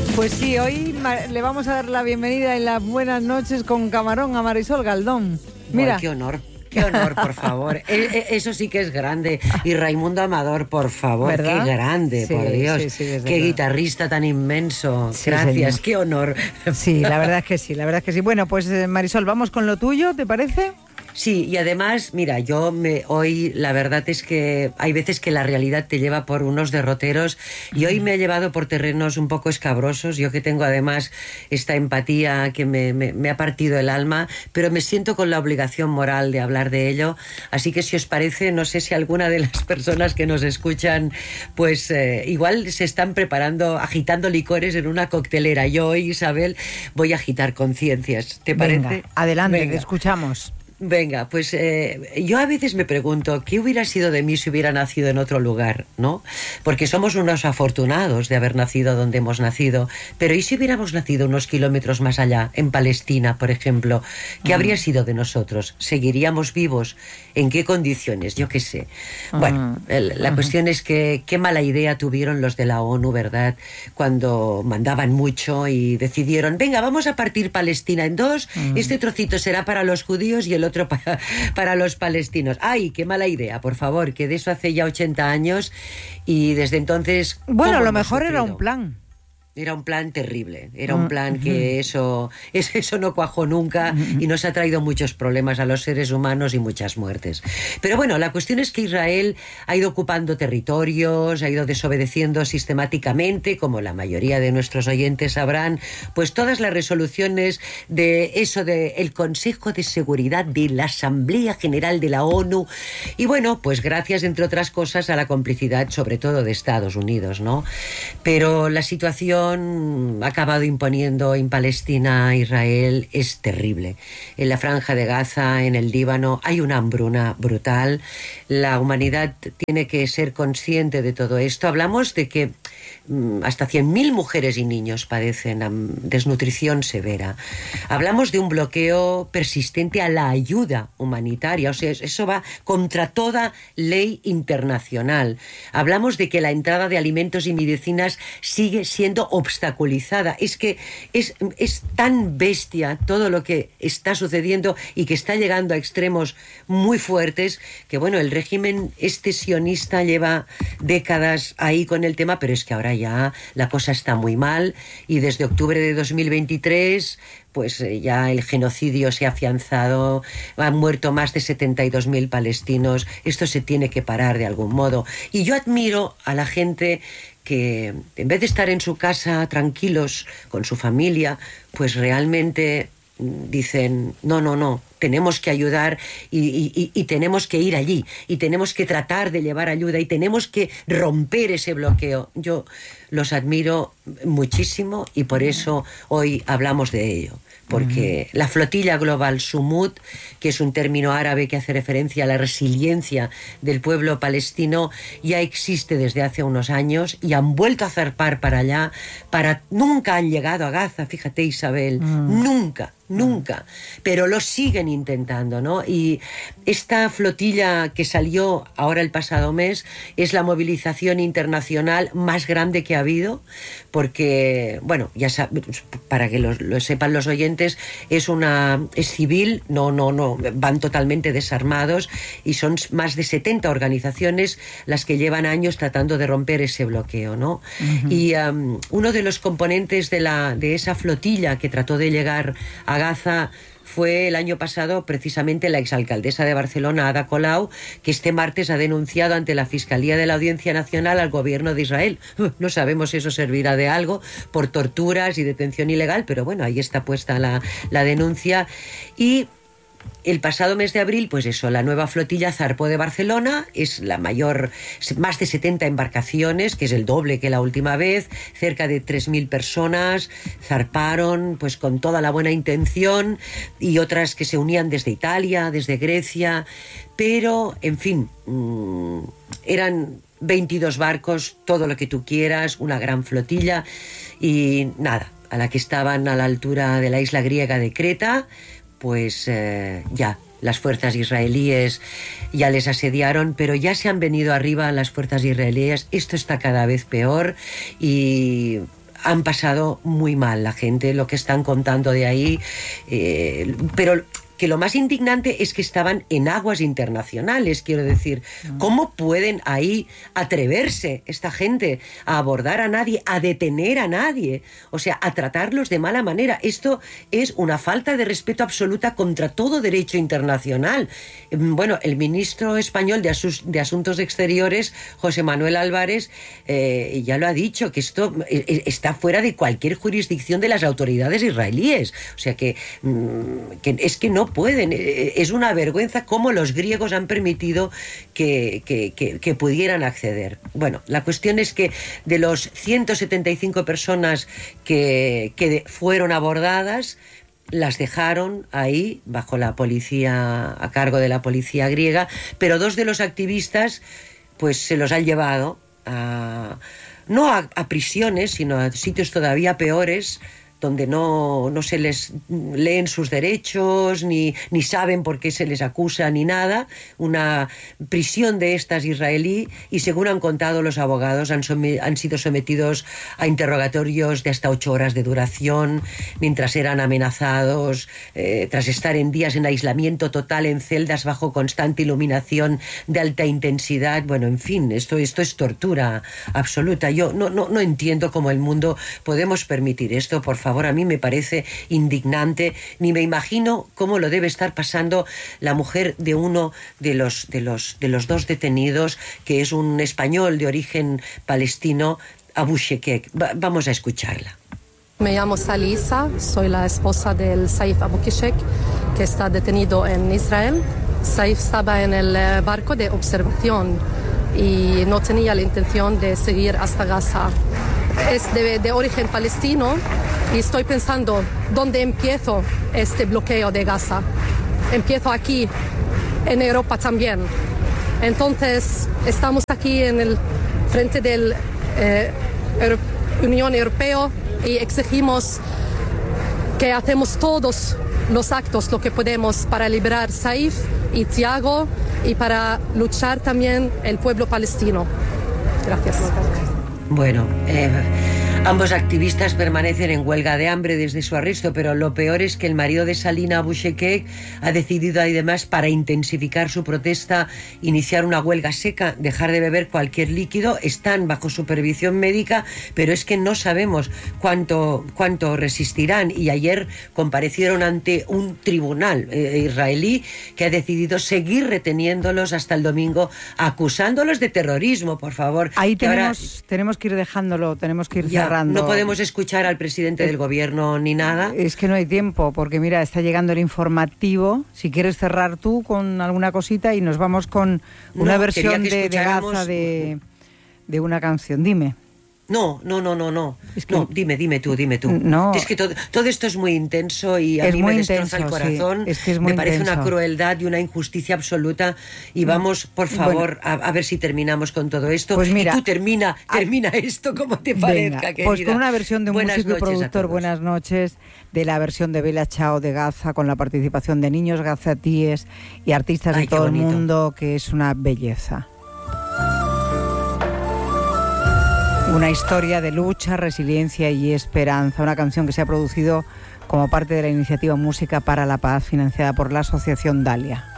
Pues sí, hoy le vamos a dar la bienvenida y las buenas noches con camarón a Marisol Galdón. Mira. Ay, qué honor, por favor. Eso sí que es grande. Y Raimundo Amador, por favor, ¿verdad? Qué grande, sí, por Dios. Sí, qué guitarrista tan inmenso. Sí, gracias, señor. Qué honor. Sí, la verdad es que sí, la verdad es que sí. Bueno, pues Marisol, vamos con lo tuyo, ¿te parece? Sí, y además, mira, hoy la verdad es que hay veces que la realidad te lleva por unos derroteros y hoy me ha llevado por terrenos un poco escabrosos. Yo que tengo además esta empatía que me ha partido el alma, pero me siento con la obligación moral de hablar de ello. Así que si os parece, no sé si alguna de las personas que nos escuchan, pues igual se están preparando, agitando licores en una coctelera. Yo hoy, Isabel, voy a agitar conciencias. ¿Te parece? Venga, adelante, te escuchamos. Venga, pues yo a veces me pregunto ¿qué hubiera sido de mí si hubiera nacido en otro lugar? ¿No? Porque somos unos afortunados de haber nacido donde hemos nacido, pero ¿y si hubiéramos nacido unos kilómetros más allá, en Palestina, por ejemplo? ¿Qué habría sido de nosotros? ¿Seguiríamos vivos? ¿En qué condiciones? Yo qué sé. Bueno, la cuestión es que qué mala idea tuvieron los de la ONU, ¿verdad? Cuando mandaban mucho y decidieron, venga, vamos a partir Palestina en dos, este trocito será para los judíos y el otro para los palestinos. ¡Ay, qué mala idea! Por favor, que de eso hace ya 80 años y desde entonces... Bueno, a lo mejor era un plan. Era un plan terrible, era un plan que eso no cuajó nunca y nos ha traído muchos problemas a los seres humanos y muchas muertes. Pero bueno, la cuestión es que Israel ha ido ocupando territorios, ha ido desobedeciendo sistemáticamente, como la mayoría de nuestros oyentes sabrán, pues todas las resoluciones de eso del Consejo de Seguridad de la Asamblea General de la ONU y bueno, pues gracias entre otras cosas a la complicidad sobre todo de Estados Unidos, ¿no? Pero la situación ha acabado imponiendo en Palestina, Israel, es terrible. En la Franja de Gaza, en el Líbano, hay una hambruna brutal. La humanidad tiene que ser consciente de todo esto. Hablamos de que hasta 100.000 mujeres y niños padecen desnutrición severa. Hablamos de un bloqueo persistente a la ayuda humanitaria, o sea, eso va contra toda ley internacional. Hablamos de que la entrada de alimentos y medicinas sigue siendo obstaculizada. Es que es tan bestia todo lo que está sucediendo y que está llegando a extremos muy fuertes que, bueno, el régimen sionista lleva décadas ahí con el tema, pero es que ahora ya la cosa está muy mal y desde octubre de 2023 pues ya el genocidio se ha afianzado, han muerto más de 72.000 palestinos, esto se tiene que parar de algún modo. Y yo admiro a la gente que en vez de estar en su casa tranquilos con su familia, pues realmente dicen, no, tenemos que ayudar y tenemos que ir allí y tenemos que tratar de llevar ayuda y tenemos que romper ese bloqueo. Yo los admiro muchísimo y por eso hoy hablamos de ello. Porque la flotilla global Sumud, que es un término árabe que hace referencia a la resiliencia del pueblo palestino, ya existe desde hace unos años y han vuelto a zarpar para allá. Nunca han llegado a Gaza, fíjate, Isabel, nunca, pero lo siguen intentando, ¿no? Y esta flotilla que salió ahora el pasado mes es la movilización internacional más grande que ha habido, porque, bueno, ya para que lo sepan los oyentes, es civil, no, van totalmente desarmados y son más de 70 organizaciones las que llevan años tratando de romper ese bloqueo, ¿no? Y uno de los componentes de esa flotilla que trató de llegar a Gaza fue el año pasado precisamente la exalcaldesa de Barcelona, Ada Colau, que este martes ha denunciado ante la Fiscalía de la Audiencia Nacional al gobierno de Israel. No sabemos si eso servirá de algo por torturas y detención ilegal, pero bueno, ahí está puesta la denuncia. Y el pasado mes de abril, pues eso, la nueva flotilla zarpó de Barcelona, es la mayor, más de 70 embarcaciones, que es el doble que la última vez, cerca de 3.000 personas zarparon pues con toda la buena intención y otras que se unían desde Italia, desde Grecia, pero, en fin, eran 22 barcos, todo lo que tú quieras, una gran flotilla y nada, a la que estaban a la altura de la isla griega de Creta, pues ya las fuerzas israelíes ya les asediaron, pero ya se han venido arriba las fuerzas israelíes. Esto está cada vez peor y han pasado muy mal la gente, lo que están contando de ahí, pero que lo más indignante es que estaban en aguas internacionales, quiero decir. ¿Cómo pueden ahí atreverse esta gente a abordar a nadie, a detener a nadie? O sea, a tratarlos de mala manera. Esto es una falta de respeto absoluta contra todo derecho internacional. Bueno, el ministro español de Asuntos Exteriores, José Manuel Álvarez, ya lo ha dicho, que esto está fuera de cualquier jurisdicción de las autoridades israelíes. O sea, que es que no pueden. Es una vergüenza cómo los griegos han permitido que pudieran acceder. Bueno, la cuestión es que de los 175 personas que fueron abordadas, las dejaron ahí bajo la policía, a cargo de la policía griega, pero 2 de los activistas pues se los han llevado no a prisiones, sino a sitios todavía peores, donde no se les leen sus derechos, ni saben por qué se les acusa, ni nada. Una prisión de estas israelí, y según han contado los abogados, han sido sometidos a interrogatorios de hasta 8 horas de duración, mientras eran amenazados, tras estar en días en aislamiento total, en celdas bajo constante iluminación de alta intensidad. Bueno, en fin, esto es tortura absoluta. Yo no entiendo cómo el mundo podemos permitir esto, por favor. A mí me parece indignante, ni me imagino cómo lo debe estar pasando la mujer de uno de los 2 detenidos, que es un español de origen palestino, Abu Shekek. Vamos a escucharla. Me llamo Salisa, soy la esposa del Saif Abu Shekek, que está detenido en Israel. Saif estaba en el barco de observación y no tenía la intención de seguir hasta Gaza. Es de origen palestino y estoy pensando, ¿dónde empiezo este bloqueo de Gaza? Empiezo aquí, en Europa también. Entonces, estamos aquí en el frente de la Unión Europea y exigimos que hacemos todos los actos, lo que podemos, para liberar Saif y Tiago y para luchar también el pueblo palestino. Gracias. Bueno, ambos activistas permanecen en huelga de hambre desde su arresto, pero lo peor es que el marido de Salina, Abu Shekek, ha decidido además, para intensificar su protesta, iniciar una huelga seca, dejar de beber cualquier líquido. Están bajo supervisión médica, pero es que no sabemos cuánto resistirán, y ayer comparecieron ante un tribunal israelí que ha decidido seguir reteniéndolos hasta el domingo, acusándolos de terrorismo, por favor. Ahí tenemos que ir dejándolo, tenemos que ir cerrando. No podemos escuchar al presidente del gobierno ni nada. Es que no hay tiempo, porque mira, está llegando el informativo. Si quieres cerrar tú con alguna cosita y nos vamos con una versión de Gaza de una canción. Dime. No. Es que, no, dime tú. No. Es que todo esto es muy intenso y a mí me destroza el corazón. Sí, es que es muy me parece intenso. Una crueldad y una injusticia absoluta. Y vamos, por favor, a ver si terminamos con todo esto. Pues mira, y tú termina esto como te parezca, querida. Pues con una versión de un Buenas músico y noches productor, buenas noches, de la versión de Bella Ciao de Gaza, con la participación de niños gazatíes y artistas de todo el mundo, que es una belleza. Una historia de lucha, resiliencia y esperanza. Una canción que se ha producido como parte de la iniciativa Música para la Paz, financiada por la Asociación Dalia.